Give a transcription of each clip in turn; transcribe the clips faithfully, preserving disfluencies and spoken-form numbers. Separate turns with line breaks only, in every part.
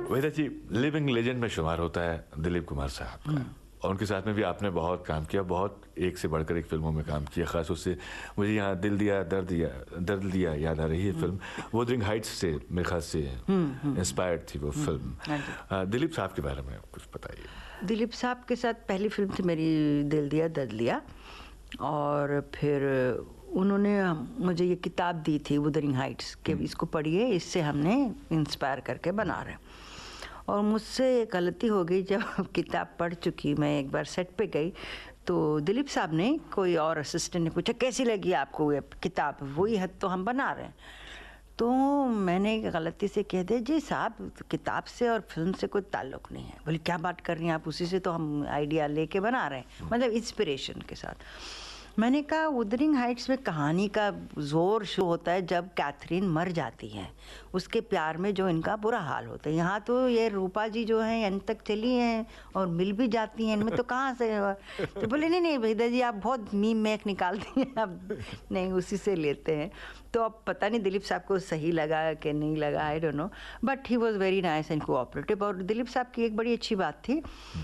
वेदा जी, living legend में शुमार होता है दिलीप कुमार साहब का, और उनके साथ में भी आपने बहुत काम किया, बहुत एक से बढ़कर एक फिल्मों में काम किया। ख़ास उससे मुझे यहाँ दिल दिया दर्द दिया दर्द दिया याद आ रही है फिल्म। वुदरिंग हाइट्स से मेरे ख्याल से इंस्पायर्ड थी वो फिल्म। दिलीप साहब के बारे में कुछ बताइए।
दिलीप साहब के साथ पहली फिल्म थी मेरी दिल दिया दर्द लिया, और फिर उन्होंने मुझे ये किताब दी थी वुदरिंग हाइट्स के, इसको पढ़िए, इससे हमने इंस्पायर करके बना रहे हैं। और मुझसे गलती हो गई, जब किताब पढ़ चुकी मैं एक बार सेट पे गई तो दिलीप साहब ने, कोई और असिस्टेंट ने पूछा कैसी लगी आपको ये किताब, वही हद तो हम बना रहे हैं। तो मैंने गलती से कह दिया जी साहब किताब से और फिल्म से कोई ताल्लुक़ नहीं है। बोले क्या बात कर रही हैं आप, उसी से तो हम आइडिया लेके बना रहे हैं, मतलब इंस्पिरेशन के साथ। मैंने कहा वुदरिंग हाइट्स में कहानी का ज़ोर शो होता है जब कैथरीन मर जाती है, उसके प्यार में जो इनका बुरा हाल होता है। यहाँ तो ये रूपा जी जो हैं एंड तक चली हैं और मिल भी जाती हैं, इनमें तो कहाँ से। तो बोले नहीं नहीं वेदा जी आप बहुत मीम मैक निकालती हैं, अब नहीं उसी से लेते हैं। तो अब पता नहीं दिलीप साहब को सही लगा कि नहीं लगा, I don't know, but he was very nice and cooperative. और दिलीप साहब की एक बड़ी अच्छी बात थी,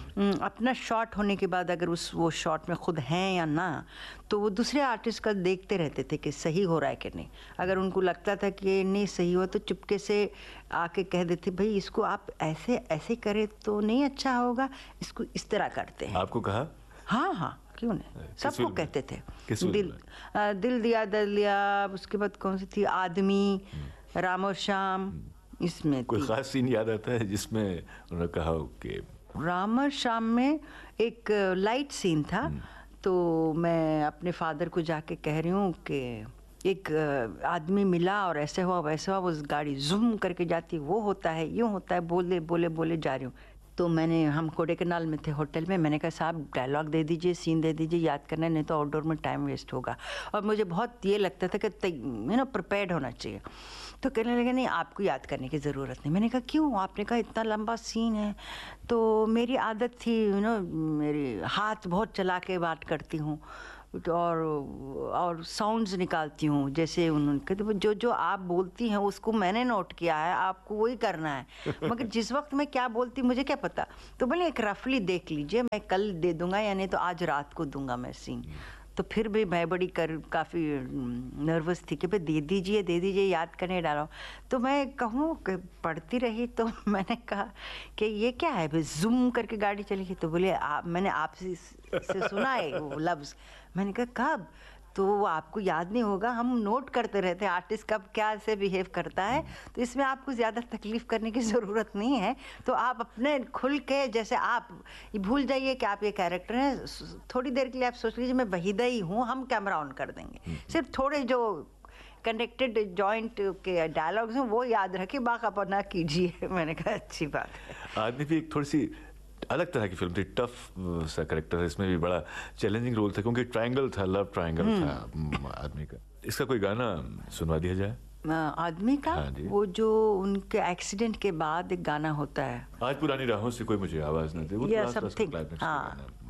अपना शॉट होने के बाद अगर उस वो शॉट में खुद हैं या ना, तो वो दूसरे आर्टिस्ट का देखते रहते थे कि सही हो रहा है कि नहीं। अगर उनको लगता था कि नहीं सही हो तो चुपके से आके कह देते भाई इसको आप ऐसे ऐसे करें तो नहीं अच्छा होगा, इसको इस तरह करते हैं।
आपको कहा?
हाँ हाँ क्यों नहीं, सबको कहते थे। दिल आ, दिल दिया दर्द लिया, उसके बाद कौन सी थी, आदमी, राम और श्याम, इसमें
कोई खास सीन याद आता है जिसमें उन्होंने कहा कि
राम और श्याम में एक लाइट सीन था, तो मैं अपने फादर को जाके कह रही हूँ कि एक आदमी मिला और ऐसे हुआ वैसे हुआ, उस गाड़ी जूम करके जाती, वो होता है यूँ होता है, बोले बोले बोले जा रही हूँ। तो मैंने, हम कोडेकनाल में थे होटल में, मैंने कहा साहब डायलॉग दे दीजिए, सीन दे दीजिए, याद करना है, नहीं तो आउटडोर में टाइम वेस्ट होगा। और मुझे बहुत ये लगता था कि यू नो प्रिपेयर्ड होना चाहिए। तो कहने लगे नहीं आपको याद करने की ज़रूरत नहीं। मैंने कहा क्यों? आपने कहा इतना लंबा सीन है। तो मेरी आदत थी यू नो, मेरी हाथ बहुत चला के बात करती हूँ और और साउंड्स निकालती हूँ, जैसे उन्होंने कहते जो जो आप बोलती हैं उसको मैंने नोट किया है, आपको वही करना है, मगर जिस वक्त मैं क्या बोलती मुझे क्या पता। तो बोले एक रफली देख लीजिए, मैं कल दे दूंगा या नहीं तो आज रात को दूंगा मैं सीन। तो फिर भी मैं बड़ी कर काफ़ी नर्वस थी कि भाई दे दीजिए दे दीजिए, याद करने डाला। तो मैं कहूँ कि पढ़ती रही, तो मैंने कहा कि ये क्या है भाई, जूम करके गाड़ी चली गई। तो बोले आप, मैंने आपसे से सुना है वो लफ्ज़। मैंने कहा कब? तो वो आपको याद नहीं होगा, हम नोट करते रहते हैं आर्टिस्ट कब क्या से बिहेव करता है, तो इसमें आपको ज़्यादा तकलीफ़ करने की ज़रूरत नहीं है। तो आप अपने खुल के, जैसे आप भूल जाइए कि आप ये कैरेक्टर हैं, थोड़ी देर के लिए आप सोच लीजिए मैं वहीदा ही हूँ, हम कैमरा ऑन कर देंगे, सिर्फ थोड़े जो कनेक्टेड जॉइंट के डायलॉग्स हैं वो याद रखिए, बाकी अपना कीजिए। मैंने कहा अच्छी बात है।
आदमी भी एक थोड़ी सी अलग तरह की फिल्म थी, टफ सा करेक्टर है, इसमें भी बड़ा चैलेंजिंग रोल था क्योंकि ट्रायंगल था, लव ट्रायंगल था आदमी का। इसका कोई गाना सुनवा दिया जाए?
आदमी का?
हाँ
वो जो उनके एक्सीडेंट के बाद एक गाना होता है,
आज पुरानी राहों से कोई मुझे आवाज न दे, वो
समथिंग, हाँ